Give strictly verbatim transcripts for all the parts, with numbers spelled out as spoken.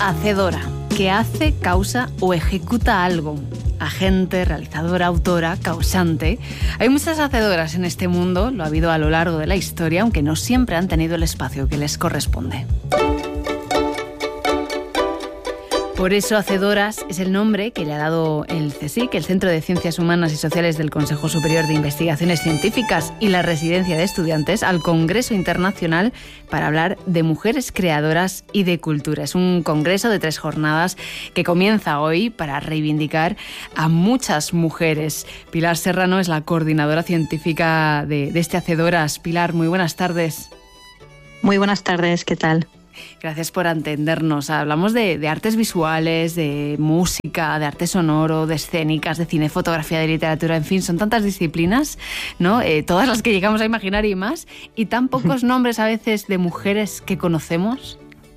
Hacedora, que hace, causa o ejecuta algo. Agente, realizadora, autora, causante. Hay muchas hacedoras en este mundo, lo ha habido a lo largo de la historia, aunque no siempre han tenido el espacio que les corresponde. Por eso, Hacedoras es el nombre que le ha dado el CSIC, el Centro de Ciencias Humanas y Sociales del Consejo Superior de Investigaciones Científicas, y la Residencia de Estudiantes, al Congreso Internacional para hablar de mujeres creadoras y de cultura. Es un congreso de tres jornadas que comienza hoy para reivindicar a muchas mujeres. Pilar Serrano es la coordinadora científica de, de este Hacedoras. Pilar, muy buenas tardes. Muy buenas tardes, ¿qué tal? Gracias por atendernos. Hablamos de, de artes visuales, de música, de arte sonoro, de escénicas, de cine, fotografía, de literatura, en fin, son tantas disciplinas, ¿no? Eh, todas las que llegamos a imaginar y más, y tan pocos nombres a veces de mujeres que conocemos.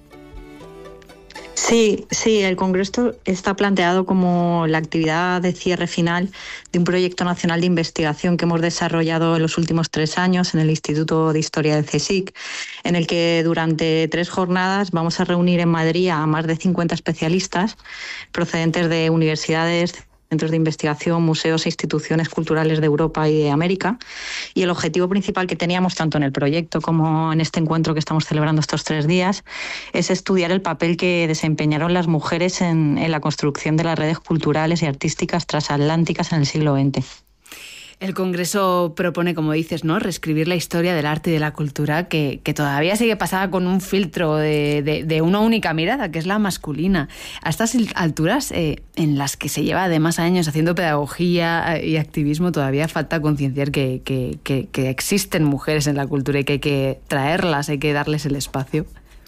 Sí, sí, el Congreso está planteado como la actividad de cierre final de un proyecto nacional de investigación que hemos desarrollado en los últimos tres años en el Instituto de Historia del CSIC, en el que durante tres jornadas vamos a reunir en Madrid a más de cincuenta especialistas procedentes de universidades, centros de investigación, museos e instituciones culturales de Europa y de América. Y el objetivo principal que teníamos, tanto en el proyecto como en este encuentro que estamos celebrando estos tres días, es estudiar el papel que desempeñaron las mujeres en, en la construcción de las redes culturales y artísticas transatlánticas en el siglo veinte. El Congreso propone, como dices, ¿no?, reescribir la historia del arte y de la cultura que, que todavía sigue pasada con un filtro de, de, de una única mirada, que es la masculina. A estas alturas, eh, en las que se lleva además años haciendo pedagogía y activismo, todavía falta concienciar que, que, que, que existen mujeres en la cultura y que hay que traerlas, hay que darles el espacio.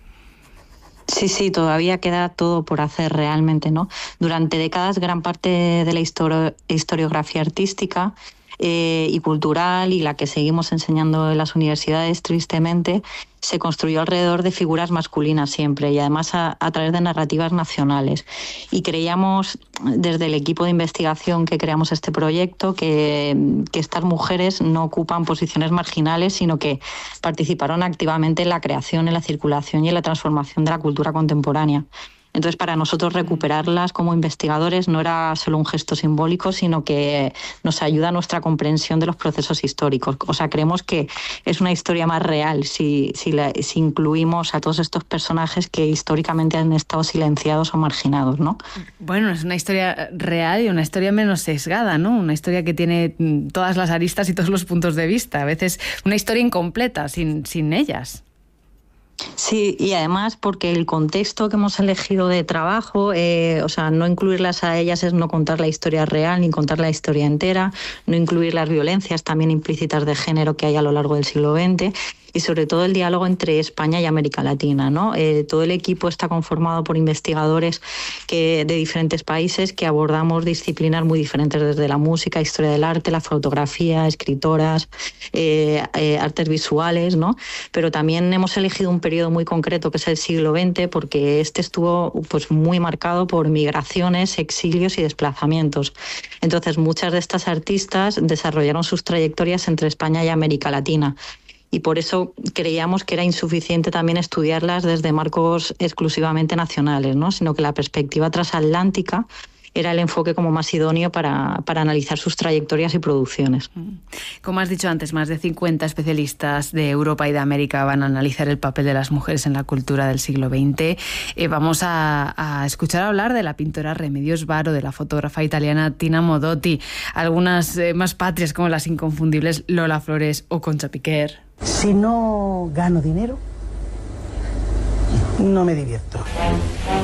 Sí, sí, todavía queda todo por hacer realmente, ¿no? Durante décadas, gran parte de la histori- historiografía artística Eh, y cultural, y la que seguimos enseñando en las universidades, tristemente, se construyó alrededor de figuras masculinas siempre, y además a, a través de narrativas nacionales. Y creíamos, desde el equipo de investigación que creamos este proyecto, que, que estas mujeres no ocupan posiciones marginales, sino que participaron activamente en la creación, en la circulación y en la transformación de la cultura contemporánea. Entonces, para nosotros recuperarlas como investigadores no era solo un gesto simbólico, sino que nos ayuda a nuestra comprensión de los procesos históricos. O sea, creemos que es una historia más real si, si, la, si incluimos a todos estos personajes que históricamente han estado silenciados o marginados, ¿no? Bueno, es una historia real y una historia menos sesgada, ¿no? Una historia que tiene todas las aristas y todos los puntos de vista. A veces una historia incompleta, sin, sin ellas. Sí, y además porque el contexto que hemos elegido de trabajo, eh, o sea, no incluirlas a ellas es no contar la historia real ni contar la historia entera, no incluir las violencias también implícitas de género que hay a lo largo del siglo veinte, y sobre todo el diálogo entre España y América Latina, ¿no? Eh, todo el equipo está conformado por investigadores que, de diferentes países, que abordamos disciplinas muy diferentes, desde la música, historia del arte, la fotografía, escritoras, eh, eh, artes visuales, ¿no? Pero también hemos elegido un periodo muy concreto, que es el siglo veinte, porque este estuvo pues muy marcado por migraciones, exilios y desplazamientos. Entonces, muchas de estas artistas desarrollaron sus trayectorias entre España y América Latina. Y por eso creíamos que era insuficiente también estudiarlas desde marcos exclusivamente nacionales, ¿no? Sino que la perspectiva transatlántica era el enfoque como más idóneo para, para analizar sus trayectorias y producciones. Como has dicho antes, más de cincuenta especialistas de Europa y de América van a analizar el papel de las mujeres en la cultura del siglo veinte. Eh, vamos a, a escuchar hablar de la pintora Remedios Varo, de la fotógrafa italiana Tina Modotti, algunas eh, más patrias como las inconfundibles Lola Flores o Concha Piquer. Si no gano dinero, no me divierto.